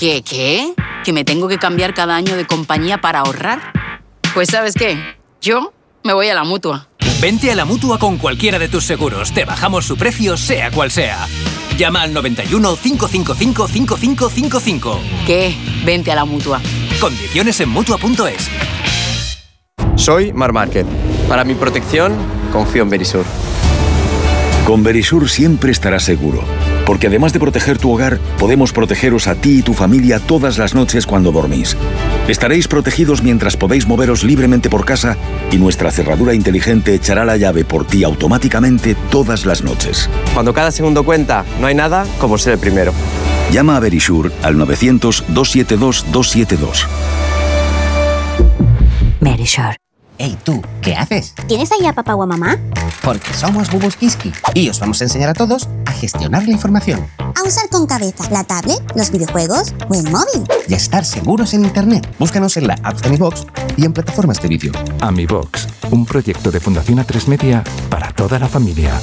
¿Qué? ¿Que me tengo que cambiar cada año de compañía para ahorrar? Pues ¿sabes qué? Yo me voy a la Mutua. Vente a la Mutua con cualquiera de tus seguros. Te bajamos su precio, sea cual sea. Llama al 91 555 5555. ¿Qué? Vente a la Mutua. Condiciones en Mutua.es. Soy Marc Márquez. Para mi protección, confío en Verisur. Con Verisur siempre estarás seguro, porque además de proteger tu hogar, podemos protegeros a ti y tu familia todas las noches cuando dormís. Estaréis protegidos mientras podéis moveros libremente por casa y nuestra cerradura inteligente echará la llave por ti automáticamente todas las noches. Cuando cada segundo cuenta, no hay nada como ser el primero. Llama a Verisur al 900-272-272. Verisur. Hey, tú, ¿qué haces? ¿Tienes ahí a papá o a mamá? Porque somos Bubus Kiski y os vamos a enseñar a todos a gestionar la información. A usar con cabeza la tablet, los videojuegos o el móvil. Y a estar seguros en Internet. Búscanos en la app de AmiBox y en plataformas de vídeo. AmiBox, un proyecto de Fundación A3 Media para toda la familia.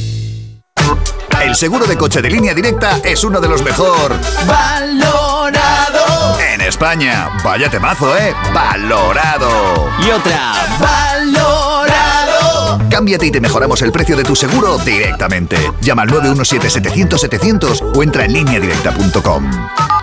El seguro de coche de Línea Directa es uno de los mejor valorado en España. Vaya temazo, valorado. Y otra, valorado. Cámbiate y te mejoramos el precio de tu seguro directamente. Llama al 917-700-700 o entra en lineadirecta.com.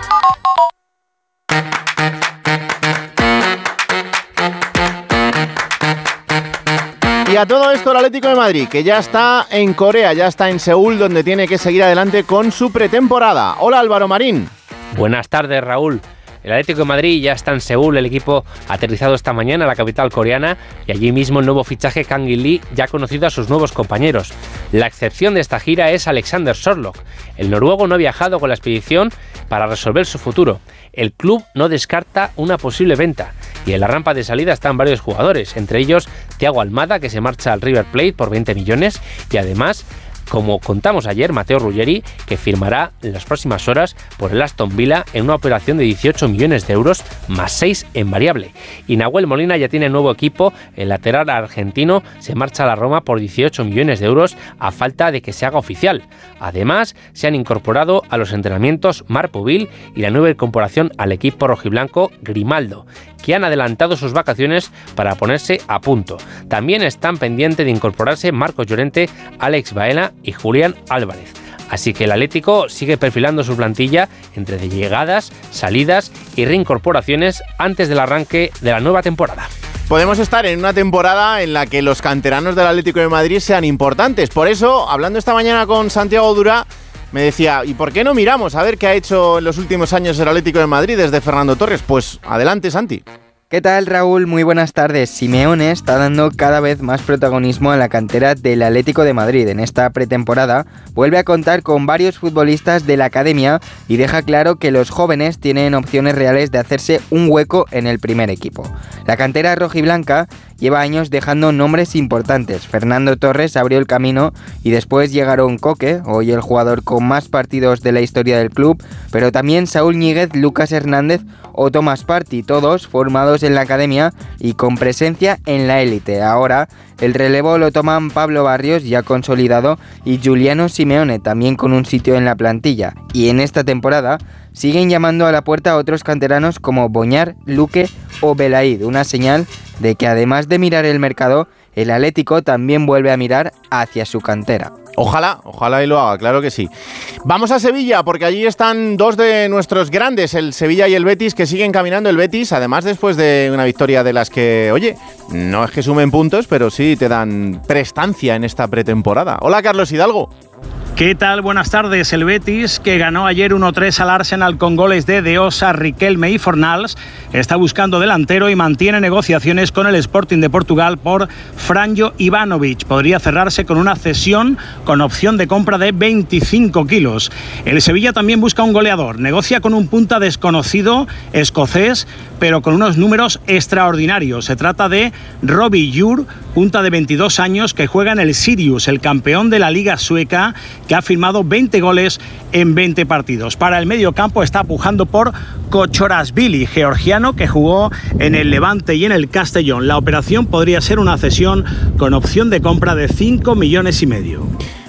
Y a todo esto el Atlético de Madrid, que ya está en Corea, ya está en Seúl, donde tiene que seguir adelante con su pretemporada. Hola Álvaro Marín. Buenas tardes, Raúl. El Atlético de Madrid ya está en Seúl, el equipo ha aterrizado esta mañana a la capital coreana y allí mismo el nuevo fichaje Kang In-lee ya ha conocido a sus nuevos compañeros. La excepción de esta gira es Alexander Sørloth. El noruego no ha viajado con la expedición para resolver su futuro. El club no descarta una posible venta y en la rampa de salida están varios jugadores, entre ellos Thiago Almada, que se marcha al River Plate por 20 millones y además, como contamos ayer, Matteo Ruggeri, que firmará en las próximas horas por el Aston Villa en una operación de 18 millones de euros más 6 en variable. Y Nahuel Molina ya tiene nuevo equipo, el lateral argentino se marcha a la Roma por 18 millones de euros a falta de que se haga oficial. Además, se han incorporado a los entrenamientos Marc Pubil y la nueva incorporación al equipo rojiblanco Grimaldo, que han adelantado sus vacaciones para ponerse a punto. También están pendientes de incorporarse Marcos Llorente, Alex Baena y Julián Álvarez. Así que el Atlético sigue perfilando su plantilla entre de llegadas, salidas y reincorporaciones antes del arranque de la nueva temporada. Podemos estar en una temporada en la que los canteranos del Atlético de Madrid sean importantes. Por eso, hablando esta mañana con Santiago Dura, me decía, ¿y por qué no miramos a ver qué ha hecho en los últimos años el Atlético de Madrid desde Fernando Torres? Pues adelante, Santi. ¿Qué tal, Raúl? Muy buenas tardes. Simeone está dando cada vez más protagonismo a la cantera del Atlético de Madrid. En esta pretemporada vuelve a contar con varios futbolistas de la academia y deja claro que los jóvenes tienen opciones reales de hacerse un hueco en el primer equipo. La cantera rojiblanca lleva años dejando nombres importantes. Fernando Torres abrió el camino y después llegaron Coque, hoy el jugador con más partidos de la historia del club, pero también Saúl Ñíguez, Lucas Hernández o Thomas Partey, todos formados en la academia y con presencia en la élite. Ahora el relevo lo toman Pablo Barrios, ya consolidado, y Giuliano Simeone, también con un sitio en la plantilla. Y en esta temporada siguen llamando a la puerta a otros canteranos como Boñar, Luque o Belaid, una señal de que además de mirar el mercado, el Atlético también vuelve a mirar hacia su cantera. Ojalá y lo haga, claro que sí. Vamos a Sevilla, porque allí están dos de nuestros grandes, el Sevilla y el Betis, que siguen caminando. El Betis, además, después de una victoria de las que, oye, no es que sumen puntos, pero sí te dan prestancia en esta pretemporada. Hola, Carlos Hidalgo. ¿Qué tal? Buenas tardes. El Betis, que ganó ayer 1-3 al Arsenal con goles de De Osa, Riquelme y Fornals, está buscando delantero y mantiene negociaciones con el Sporting de Portugal por Franjo Ivanovic. Podría cerrarse con una cesión con opción de compra de 25 kilos. El Sevilla también busca un goleador. Negocia con un punta desconocido escocés, pero con unos números extraordinarios. Se trata de Robbie Jur, punta de 22 años que juega en el Sirius, el campeón de la Liga Sueca, que ha firmado 20 goles en 20 partidos. Para el mediocampo está pujando por Kochorashvili, georgiano, que jugó en el Levante y en el Castellón. La operación podría ser una cesión con opción de compra de 5,5 millones.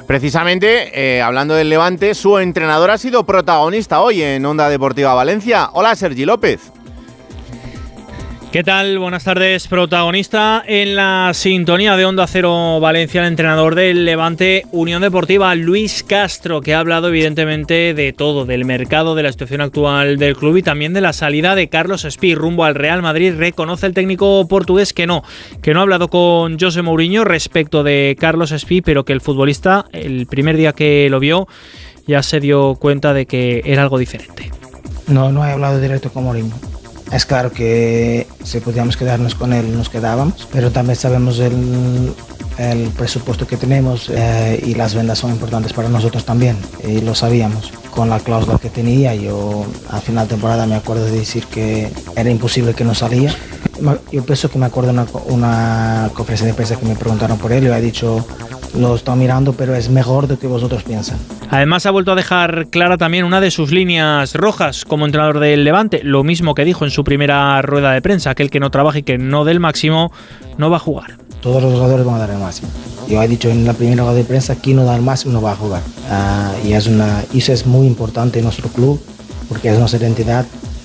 Precisamente, hablando del Levante, su entrenador ha sido protagonista hoy en Onda Deportiva Valencia. Hola, Sergi López. ¿Qué tal? Buenas tardes. Protagonista en la sintonía de Onda Cero Valencia, el entrenador del Levante Unión Deportiva, Luis Castro, que ha hablado evidentemente de todo, del mercado, de la situación actual del club y también de la salida de Carlos Espí rumbo al Real Madrid. Reconoce el técnico portugués que no ha hablado con José Mourinho respecto de Carlos Espí, pero que el futbolista, el primer día que lo vio, ya se dio cuenta de que era algo diferente. No he hablado directo con Mourinho. Es claro que si podíamos quedarnos con él, nos quedábamos, pero también sabemos el presupuesto que tenemos y las ventas son importantes para nosotros también, y lo sabíamos. Con la cláusula que tenía, yo a final de temporada me acuerdo de decir que era imposible que no salía. Yo pienso que me acuerdo de una conferencia de prensa que me preguntaron por él, yo he dicho, lo estoy mirando, pero es mejor de lo que vosotros piensan. Además ha vuelto a dejar clara también una de sus líneas rojas como entrenador del Levante, lo mismo que dijo en su primera rueda de prensa, aquel que no trabaje y que no dé el máximo no va a jugar. Todos los jugadores van a dar el máximo. Yo he dicho en la primera rueda de prensa, quien no da el máximo no va a jugar. Y eso es muy importante en nuestro club, porque es nuestra identidad,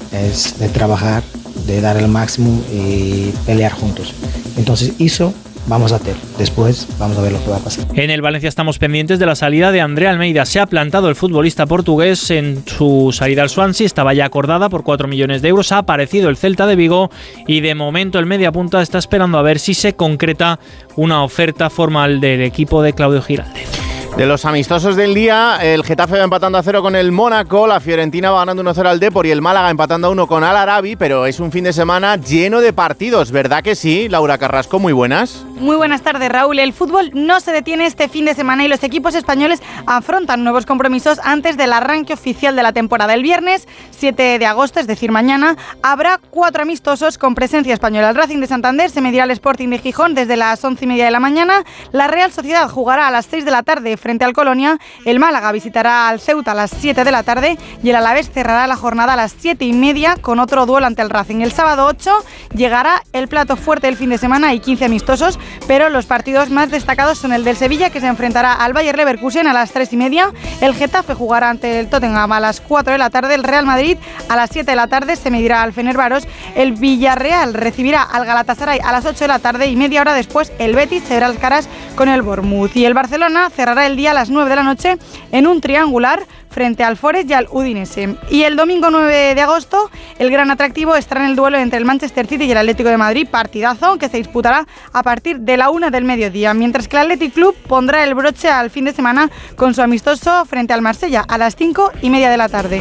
es de trabajar, de dar el máximo y pelear juntos. Entonces eso vamos a hacer. Después vamos a ver lo que va a pasar. En el Valencia estamos pendientes de la salida de André Almeida. Se ha plantado el futbolista portugués en su salida al Swansea. Estaba ya acordada por 4 millones de euros. Ha aparecido el Celta de Vigo y de momento el mediapunta está esperando a ver si se concreta una oferta formal del equipo de Claudio Giraldez. De los amistosos del día, el Getafe va empatando a 0 con el Mónaco, la Fiorentina va ganando 1-0 al Depor y el Málaga empatando a 1 con Al Arabi, pero es un fin de semana lleno de partidos, ¿verdad que sí? Laura Carrasco, muy buenas. Muy buenas tardes, Raúl. El fútbol no se detiene este fin de semana y los equipos españoles afrontan nuevos compromisos antes del arranque oficial de la temporada. El viernes 7 de agosto, es decir, mañana, habrá 4 amistosos con presencia española. El Racing de Santander se medirá al Sporting de Gijón desde las 11:30 de la mañana. La Real Sociedad jugará a las 6 de la tarde frente al Colonia. El Málaga visitará al Ceuta a las 7 de la tarde y el Alavés cerrará la jornada a las 7:30 con otro duelo ante el Racing. El sábado 8 llegará el plato fuerte del fin de semana y 15 amistosos, pero los partidos más destacados son el del Sevilla, que se enfrentará al Bayer Leverkusen a las 3:30, el Getafe jugará ante el Tottenham a las 4 de la tarde, el Real Madrid a las 7 de la tarde se medirá al Fenerbahçe, el Villarreal recibirá al Galatasaray a las 8 de la tarde y media hora después el Betis se verá las caras con el Bournemouth y el Barcelona cerrará el día a las 9 de la noche en un triangular frente al Forest y al Udinese. Y el domingo 9 de agosto, el gran atractivo estará en el duelo entre el Manchester City y el Atlético de Madrid, partidazo que se disputará a partir de la 1 del mediodía, mientras que el Athletic Club pondrá el broche al fin de semana con su amistoso frente al Marsella a las 5:30 de la tarde.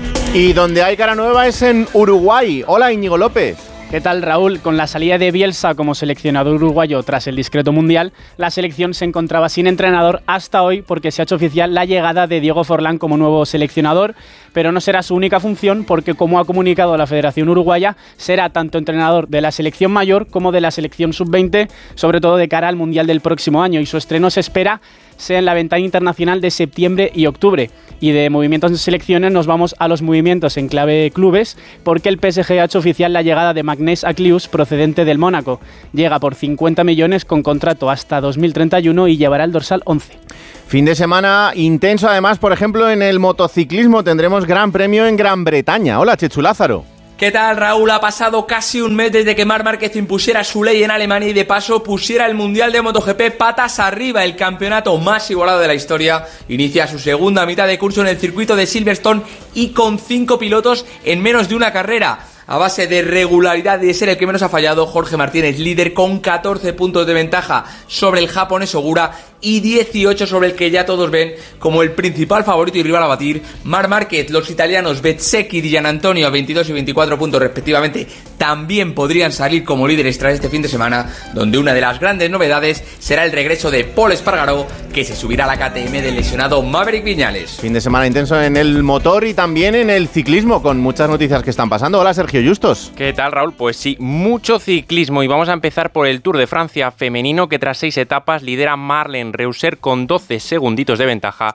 Y donde hay cara nueva es en Uruguay. Hola, Íñigo López. ¿Qué tal, Raúl? Con la salida de Bielsa como seleccionador uruguayo tras el discreto mundial, la selección se encontraba sin entrenador hasta hoy porque se ha hecho oficial la llegada de Diego Forlán como nuevo seleccionador, pero no será su única función porque, como ha comunicado la Federación Uruguaya, será tanto entrenador de la selección mayor como de la selección sub-20, sobre todo de cara al mundial del próximo año, y su estreno se espera sea en la ventana internacional de septiembre y octubre. Y de movimientos en selecciones nos vamos a los movimientos en clave clubes, porque el PSG ha hecho oficial la llegada de Magnès Aclius, procedente del Mónaco. Llega por 50 millones con contrato hasta 2031 y llevará el dorsal 11. Fin de semana intenso, además, por ejemplo, en el motociclismo tendremos Gran Premio en Gran Bretaña. Hola, Chechu Lázaro. ¿Qué tal, Raúl? Ha pasado casi un mes desde que Marc Márquez impusiera su ley en Alemania y de paso pusiera el Mundial de MotoGP patas arriba. El campeonato más igualado de la historia inicia su segunda mitad de curso en el circuito de Silverstone y con 5 pilotos en menos de una carrera. A base de regularidad y de ser el que menos ha fallado, Jorge Martínez líder con 14 puntos de ventaja sobre el japonés Ogura y 18 sobre el que ya todos ven como el principal favorito y rival a batir, Marc Márquez. Los italianos Bezzecchi y Gianantonio a 22 y 24 puntos respectivamente también podrían salir como líderes tras este fin de semana, donde una de las grandes novedades será el regreso de Pol Espargaró, que se subirá a la KTM del lesionado Maverick Viñales. Fin de semana intenso en el motor y también en el ciclismo, con muchas noticias que están pasando. Hola, Sergio Justos. ¿Qué tal, Raúl? Pues sí, mucho ciclismo y vamos a empezar por el Tour de Francia femenino, que tras 6 etapas lidera Marlene Reusser con 12 segunditos de ventaja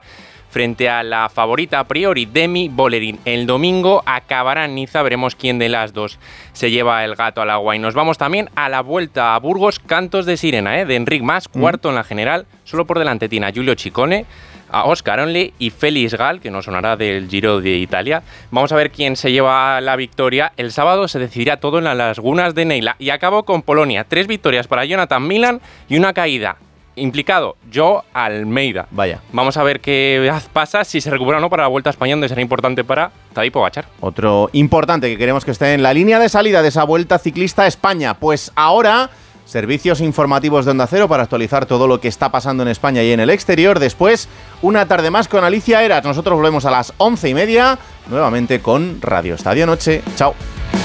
frente a la favorita a priori, Demi Vollering. El domingo acabará en Niza, veremos quién de las dos se lleva el gato al agua. Y nos vamos también a la Vuelta a Burgos, Cantos de Sirena, de Enric Mas, cuarto en la general, solo por delante tiene a Giulio Ciccone, a Oscar Onley y Félix Gal, que nos sonará del Giro de Italia. Vamos a ver quién se lleva la victoria. El sábado se decidirá todo en las lagunas de Neila. Y acabo con Polonia. 3 victorias para Jonathan Milan y una caída. Implicado, Joe Almeida. Vaya. Vamos a ver qué pasa, si se recupera o no para la Vuelta a España, donde será importante para Tadej Pogačar. Otro importante que queremos que esté en la línea de salida de esa Vuelta Ciclista a España. Pues ahora, servicios informativos de Onda Cero para actualizar todo lo que está pasando en España y en el exterior. Después, una tarde más con Alicia Eras. Nosotros volvemos a las 11:30, nuevamente con Radio Estadio Noche. Chao.